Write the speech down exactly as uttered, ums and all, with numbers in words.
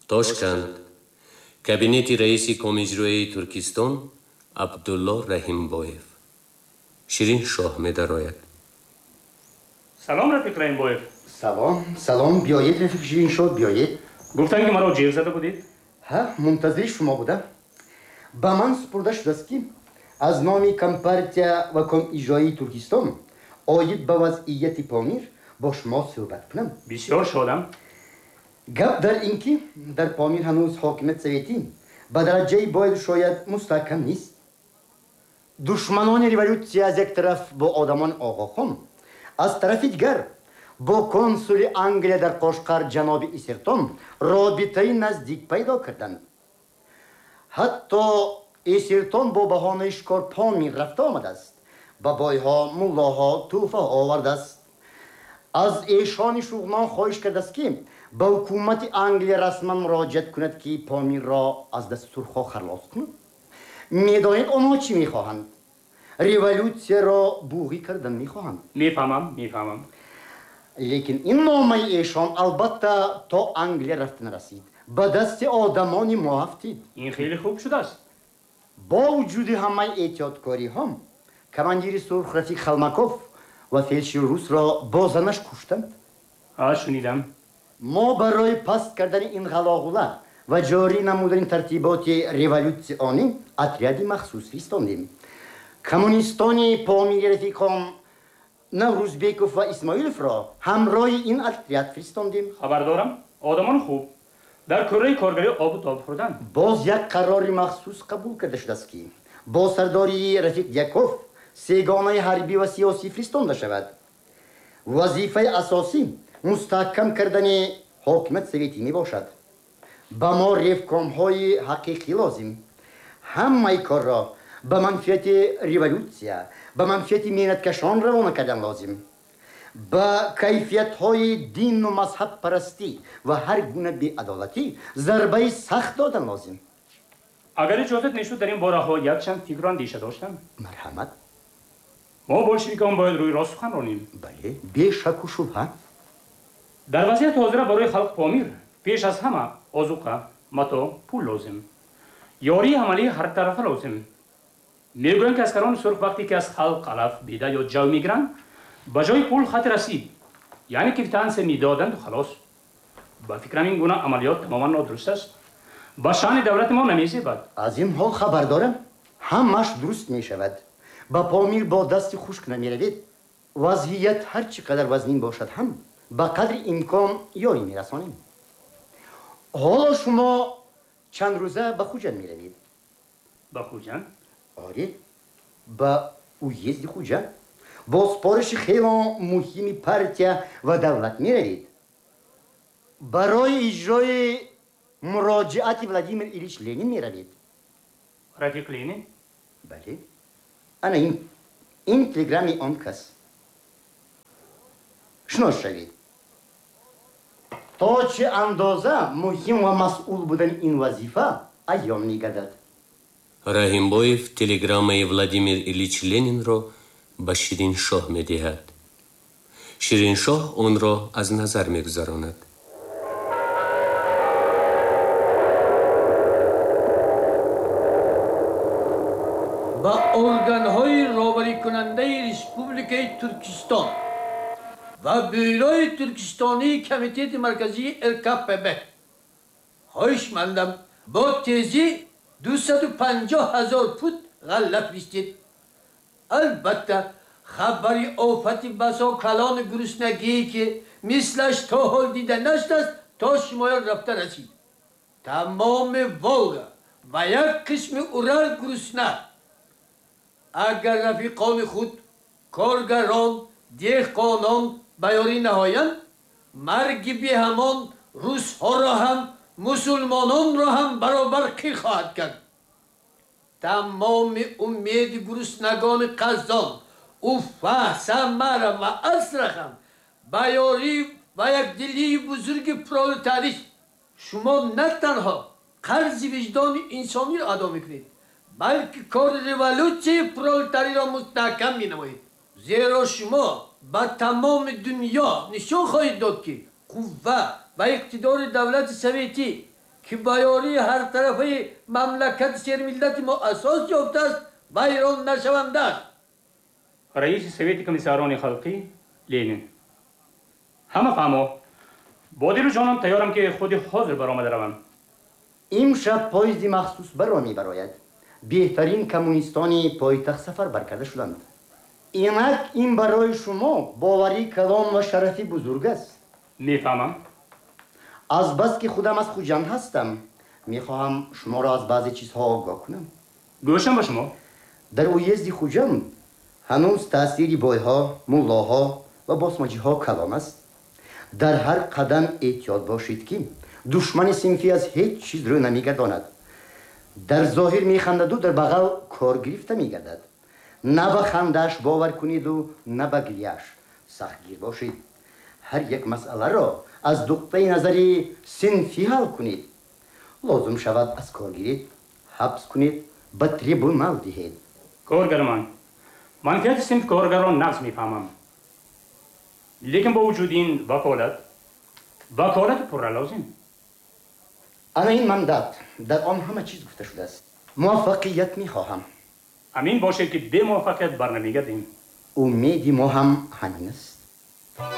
Тошканд. Кабинети раиси комиҷрӯяи Туркистон Абдулло Раҳимбоев. Ширин Шоҳ медарояд. Салом Рафиқ Раҳимбоев. Салом, салом, биёед Рафиқ Шириншоҳ, биёед. Гуфтанд ки маро ҷиғ зада будед? Ҳа, мунтазири шумо будам. Ба ман супурда шудааст ки аз номи Компартия ва Комиҷроии Туркистон оид ба вазъияти Помир бо шумо суҳбат кунам. Бисёр шодам. Гап дар ин ки дар Помир ҳанӯз ҳокимияти советӣ ба дараҷаи бояд шояд мустаҳкам нест. Душманони революсия аз як тараф бо одамони Оғохон, аз тарафи дигар бо консули Англия дар Қошқар ҷаноби Исертон робитаи наздик пайдо карданд. ҳатто Исертон бо баҳонаи шикор Помир рафта омадааст, ба бойҳо, муллоҳо тӯҳфаҳо овардааст. аз эшони шуғлон хоҳиш кардааст ки ба ҳукумати Англия расман муроҷиат кунад ки Помирро аз дасти туркҳо халос кунад. медонед онҳо чӣ мехоҳанд? революсияро буғӣ кардан мехоҳанд. мефаҳмам, мефаҳмам. лекин ин номаи эшон албатта то Англия рафта нарасид, ба дасти одамони муафтид. ин хеле хуб шудааст. бо вуҷуди ҳамаи эҳтиёткориҳо командири Сурх Рафиқ Халмаков ва фелдшери русро бо занаш куштанд. ҳа, шунидам. мо барои паст кардани ин ғалоғула ва ҷорӣ намудани тартиботи революсионӣ отряди махсус фиристондем. коммунистони Помири рафиқон Наврӯзбеков ва Исмоиловро ҳамроҳи ин отряд фиристондем. хабардорам, одамони хуб дар кӯраи коргарӣ обу тоб хӯрданд. боз як қарори махсус қабул карда шудааст ки бо сардори Рафиқ Дяков сегонаи ҳарбӣ ва сиёсӣ фиристонда шавад. вазифаи асосӣ мустаҳкам кардани ҳокимияти советӣ мебошад. ба мо ревкомҳои ҳақиқӣ лозим. ҳамаи корро ба манфиати революсия, ба манфиати меҳнаткашон равона кардан лозим. ба кайфиятҳои дину мазҳабпарастӣ ва ҳар гуна беадолатӣ зарбаи сахт додан лозим. агар иҷозат мешуд дар ин бораҳо якчанд фикру андеша доштам. марҳамат. мо большевикон бояд рӯи рост сухан ронем. бале, бешаку шубҳа. дар вазъияти ҳозира барои халқи Помир пеш аз ҳама озуқа, мато, пул лозим. ёрии амалии ҳартарафа лозим. мегӯянд ки аскарони сурх вақте ки аз халқ алаф, беда ё ҷав мегиранд, ба ҷои пул хати расид, яъне квитансия медоданду халос. ба фикрам ин гуна амалиёт тамоман нодуруст аст. ба шаъни давлати мо намезебад. аз ин ҳол хабар дорам. ҳамаш дуруст мешавад. ба Помир бо дасти хушк намеравед. вазъият ҳар чӣ қадар вазнин бошад ҳам ба қадри имкон ёрӣ мерасонем. ҳоло шумо чанд рӯза ба Хуҷанд меравед? ба Хуҷанд? оре, ба уезди Хуҷанд бо супориши хело муҳими партия ва давлат меравед. барои иҷрои муроҷиати Владимир Илич Ленин меравед. Рафиқ Ленин? бале, ана ин ин телеграмми он кас. шунос шавед. то чӣ андоза муҳим ва масъул будани ин вазифа айён мегардад. Раҳимбоев телеграммаи Владимир Илич Ленинро ба Шириншоҳ медиҳад. Шириншоҳ онро аз назар мегузаронад. ба органҳои роҳбарикунандаи Республикаи Туркистон ва бюрои Туркистонии Комитети марказии эл ка пэ бэ хоҳишмандам бо тезӣ дусаду панҷоҳ ҳазор пут ғалла фиристед. албатта хабари офати басо калони гуруснагие ки мислаш то ҳол дида нашудааст то шумоён рафта расид. тамоми Волга ва як қисми Урал гурусна. агар рафиқони худ коргарон деҳқонон ба ёрӣ наҳоянд, марги беҳамон русҳоро ҳам мусулмононро ҳам баробар қӣ хоҳад кард. тамоми умеди гуруснагони Қазон, Уфа, Самара ва Астрахан ба ёрӣ ва якдилии бузурги пролетарист шумо на танҳо қарзи виҷдони инсониро адо мекунед, балки кори революсияи пролетариро мустаҳкам менамоед. зеро шумо ба тамоми дунё нишон хоҳед дод ки қувва ва иқтидори давлати советӣ که بیاری هر طرفه مملکت سرملت ما اساس یافته است ویران نشونده است. رئیس سویت کمیساران خلقی لنین. همه فهمو با دل و جانم تیارم که خودی حاضر برآمده روم. امشب پاییزی مخصوص برا میبراید. بهترین کمونیستانی پایتخت سفر برکرده شدند. اینک این برای شما باوری کلام و شرفی بزرگ است. میفهمم. از بس که خودم از خوجند هستم میخواهم شما را از بعضی چیزها آگاه کنم. گوشم با شما. در اویزد خوجند هنوز تأثیر بایها، مولاها و باسماجی ها کلام است. در هر قدم احتیاط باشید که دشمن صنفی از هیچ چیز رو نمیگرداند. در ظاهر میخندد و در بغل کار گرفته میگردد. نه به خندش باور کنید و نه به گریه‌اش سختگیر باشید. هر یک مسئله را از نقطه نظر صنفی حل کنید. لازم شود از کار گیرید، حبس کنید، به تریبونال دهید. کارگرمان، من که صنف کارگران نقص میفهمم. لیکن با وجود این وکالت وکالت پر لازم. انا این مندت در آن همه چیز گفته شده است. موفقیت میخواهم. امین باشه که به موفقیت برنمیگردیم. امیدی ما هم همین است.